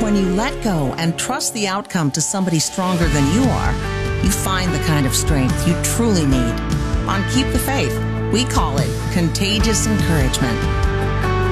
When you let go and trust the outcome to somebody stronger than you are, you find the kind of strength you truly need. On Keep the Faith, we call it contagious encouragement.